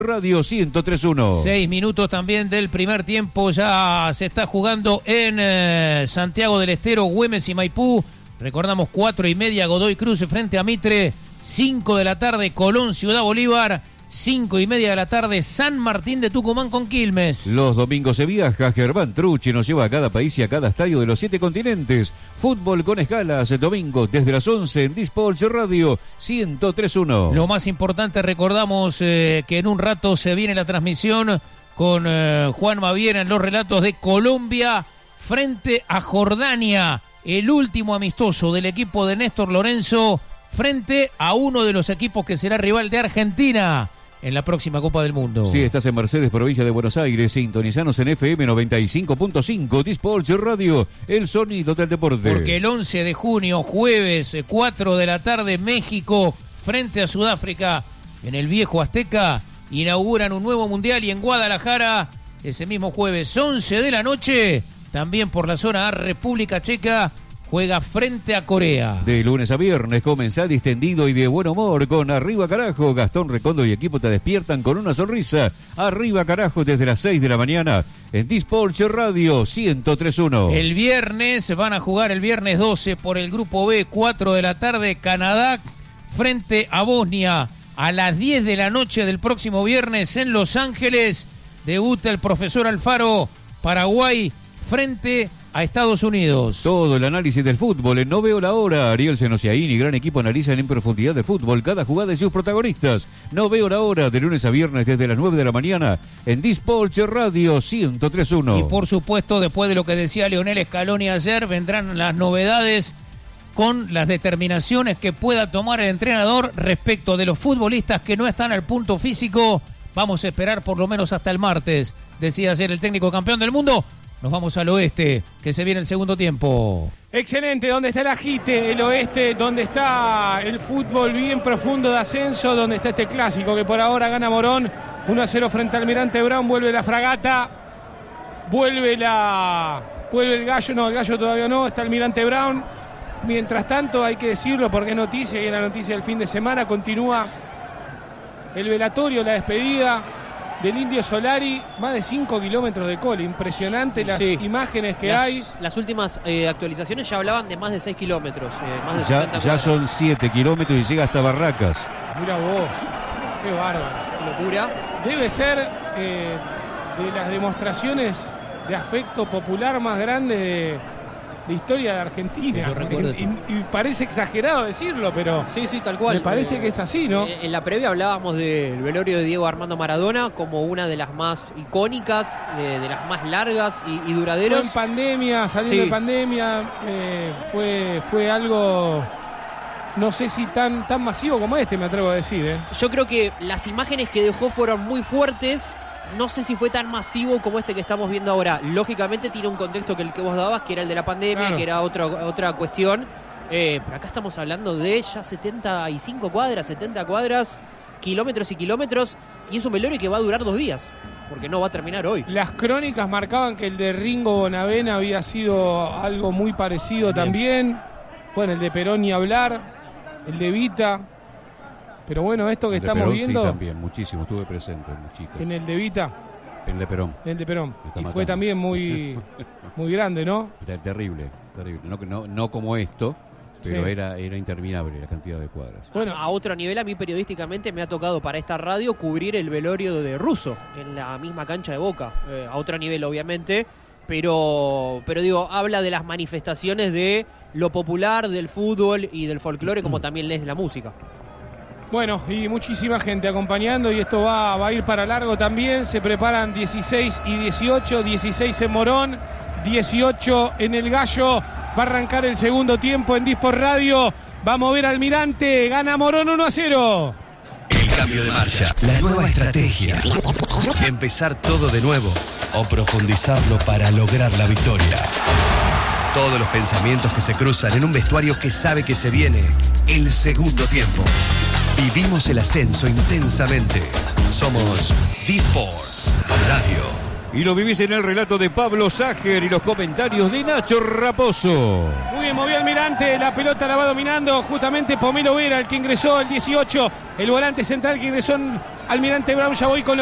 Radio 103.1. 6 minutos también del primer tiempo. Ya se está jugando en Santiago del Estero, Güemes y Maipú. Recordamos 4:30 Godoy Cruz frente a Mitre. 5 de la tarde Colón Ciudad Bolívar. 5:30 de la tarde San Martín de Tucumán con Quilmes. Los domingos se viaja. Germán Trucci nos lleva a cada país y a cada estadio de los 7 continentes. Fútbol con escalas, domingo desde las 11 en Dispolch Radio 103.1. Lo más importante, recordamos que en un rato se viene la transmisión con Juan Maviera en los relatos de Colombia frente a Jordania. El último amistoso del equipo de Néstor Lorenzo frente a uno de los equipos que será rival de Argentina en la próxima Copa del Mundo. Sí, estás en Mercedes, provincia de Buenos Aires. Sintonizanos en FM 95.5. Dispolch Radio, el sonido del deporte. Porque el 11 de junio, jueves, 4 de la tarde, México frente a Sudáfrica en el Viejo Azteca inauguran un nuevo mundial. Y en Guadalajara, ese mismo jueves, 11 de la noche, también por la zona A, República Checa juega frente a Corea. De lunes a viernes, comenzá distendido y de buen humor con Arriba Carajo. Gastón Recondo y equipo te despiertan con una sonrisa. Arriba Carajo desde las 6 de la mañana en Dispolch Radio 103.1. El viernes van a jugar el viernes 12 por el grupo B, 4 de la tarde, Canadá frente a Bosnia. A las 10 de la noche del próximo viernes en Los Ángeles debuta el profesor Alfaro, Paraguay frente a Estados Unidos. Todo el análisis del fútbol en No Veo la Hora. Ariel Senosiaín y gran equipo analizan en profundidad de fútbol cada jugada y sus protagonistas. No Veo la Hora, de lunes a viernes desde las 9 de la mañana en Dispolch Radio 103.1. Y por supuesto, después de lo que decía Lionel Scaloni ayer, vendrán las novedades con las determinaciones que pueda tomar el entrenador respecto de los futbolistas que no están al punto físico. Vamos a esperar por lo menos hasta el martes, decía ayer el técnico campeón del mundo. Nos vamos al oeste, que se viene el segundo tiempo. Excelente, donde está el agite, el oeste, donde está el fútbol bien profundo de ascenso, donde está este clásico que por ahora gana Morón, 1-0 frente al Almirante Brown, vuelve la Fragata, vuelve el Gallo, no, el Gallo todavía no, está el Almirante Brown. Mientras tanto, hay que decirlo porque es noticia y es la noticia del fin de semana, continúa el velatorio, la despedida del Indio Solari, más de 5 kilómetros de cola, impresionante las imágenes que hay. Las últimas actualizaciones ya hablaban de más de 6 kilómetros, más de 60 ya son 7 kilómetros y llega hasta Barracas. Mira vos, qué bárbaro. Locura. Debe ser de las demostraciones de afecto popular más grandes de historia de Argentina. Y parece exagerado decirlo, pero sí, tal cual. Me parece que es así, ¿no? En la previa hablábamos del velorio de Diego Armando Maradona como una de las más icónicas, de las más largas y duraderas. Fue en pandemia, saliendo de pandemia, fue algo, no sé si tan masivo como este, me atrevo a decir. Yo creo que las imágenes que dejó fueron muy fuertes. No sé si fue tan masivo como este que estamos viendo ahora. Lógicamente tiene un contexto que el que vos dabas, que era el de la pandemia, claro, que era otra cuestión. Pero acá estamos hablando de ya 75 cuadras, 70 cuadras, kilómetros y kilómetros. Y es un velorio que va a durar 2 días, porque no va a terminar hoy. Las crónicas marcaban que el de Ringo Bonavena había sido algo muy parecido también. Bueno, el de Perón ni hablar, el de Vita. Pero bueno, esto que estamos Perón, viendo... Sí, también, muchísimo, estuve presente, muy chico. En el de Vita. En el de Perón. En el de Perón. Y fue también muy grande, ¿no? Terrible. No como esto, pero sí, era interminable la cantidad de cuadras. Bueno, a otro nivel, a mí periodísticamente me ha tocado para esta radio cubrir el velorio de Russo en la misma cancha de Boca. A otro nivel, obviamente, pero digo, habla de las manifestaciones de lo popular, del fútbol y del folclore, como también lees la música. Bueno, y muchísima gente acompañando y esto va a ir para largo también. Se preparan 16 y 18, 16 en Morón, 18 en el Gallo. Va a arrancar el segundo tiempo en Dispolch Radio. Va a mover Almirante, gana Morón 1-0. El cambio de marcha, la nueva estrategia. Empezar todo de nuevo o profundizarlo para lograr la victoria. Todos los pensamientos que se cruzan en un vestuario que sabe que se viene el segundo tiempo. Vivimos el ascenso intensamente. Somos Dispolch Radio. Y lo vivís en el relato de Pablo Ságer y los comentarios de Nacho Raposo. Muy bien, movió Almirante, la pelota la va dominando justamente Pomelo Vera, el que ingresó el 18, el volante central que ingresó en Almirante Brown. Ya voy con